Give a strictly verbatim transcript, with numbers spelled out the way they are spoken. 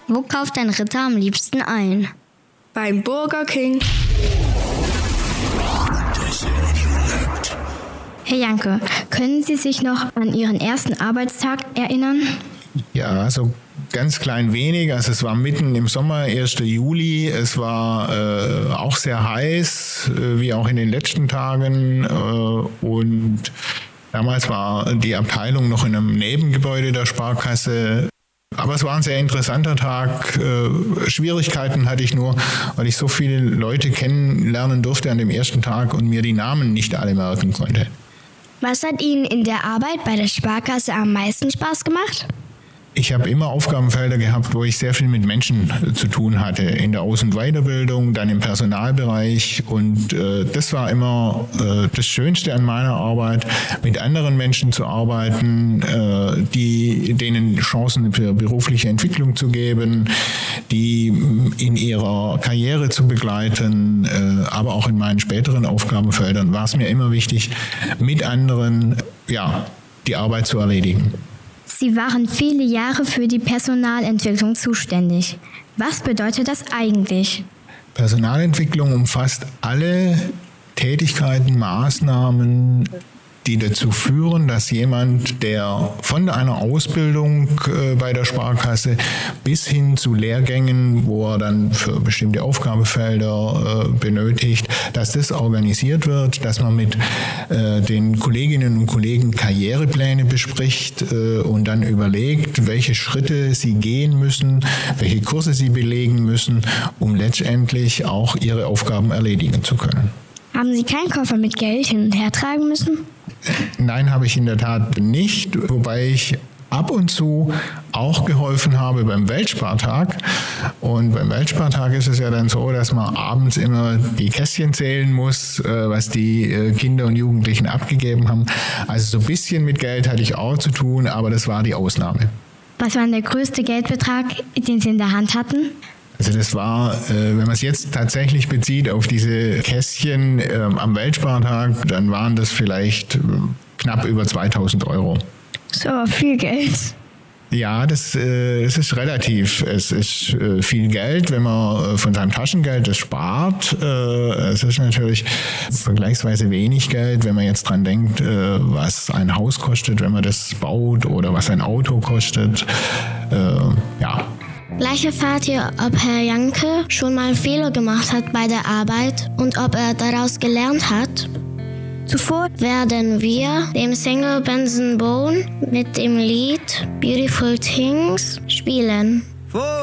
Wo kauft ein Ritter am liebsten ein? Beim Burger King. Herr Janke, können Sie sich noch an Ihren ersten Arbeitstag erinnern? Ja, so ganz klein wenig. Also es war mitten im Sommer, ersten Juli. Es war äh, auch sehr heiß, äh, wie auch in den letzten Tagen. Äh, und damals war die Abteilung noch in einem Nebengebäude der Sparkasse. Aber es war ein sehr interessanter Tag. Äh, Schwierigkeiten hatte ich nur, weil ich so viele Leute kennenlernen durfte an dem ersten Tag und mir die Namen nicht alle merken konnte. Was hat Ihnen in der Arbeit bei der Sparkasse am meisten Spaß gemacht? Ich habe immer Aufgabenfelder gehabt, wo ich sehr viel mit Menschen zu tun hatte. In der Aus- und Weiterbildung, dann im Personalbereich. Und äh, das war immer äh, das Schönste an meiner Arbeit, mit anderen Menschen zu arbeiten, äh, die, denen Chancen für berufliche Entwicklung zu geben, die in ihrer Karriere zu begleiten. Äh, aber auch in meinen späteren Aufgabenfeldern war es mir immer wichtig, mit anderen ja, die Arbeit zu erledigen. Sie waren viele Jahre für die Personalentwicklung zuständig. Was bedeutet das eigentlich? Personalentwicklung umfasst alle Tätigkeiten, Maßnahmen, die dazu führen, dass jemand, der von einer Ausbildung äh, bei der Sparkasse bis hin zu Lehrgängen, wo er dann für bestimmte Aufgabenfelder äh, benötigt, dass das organisiert wird, dass man mit äh, den Kolleginnen und Kollegen Karrierepläne bespricht äh, und dann überlegt, welche Schritte sie gehen müssen, welche Kurse sie belegen müssen, um letztendlich auch ihre Aufgaben erledigen zu können. Haben Sie keinen Koffer mit Geld hin und her tragen müssen? Nein, habe ich in der Tat nicht, wobei ich ab und zu auch geholfen habe beim Weltspartag. Und beim Weltspartag ist es ja dann so, dass man abends immer die Kästchen zählen muss, was die Kinder und Jugendlichen abgegeben haben. Also so ein bisschen mit Geld hatte ich auch zu tun, aber das war die Ausnahme. Was war denn der größte Geldbetrag, den Sie in der Hand hatten? Also das war, äh, wenn man es jetzt tatsächlich bezieht auf diese Kästchen äh, am Weltspartag, dann waren das vielleicht äh, knapp über zweitausend Euro. Das ist aber viel Geld. Ja, das, äh, das ist relativ. Es ist äh, viel Geld, wenn man äh, von seinem Taschengeld das spart. Äh, es ist natürlich vergleichsweise wenig Geld, wenn man jetzt dran denkt, äh, was ein Haus kostet, wenn man das baut, oder was ein Auto kostet. Äh, ja. Gleich erfahrt ihr, ob Herr Janke schon mal Fehler gemacht hat bei der Arbeit und ob er daraus gelernt hat. Zuvor werden wir dem Sänger Benson Boone mit dem Lied Beautiful Things spielen.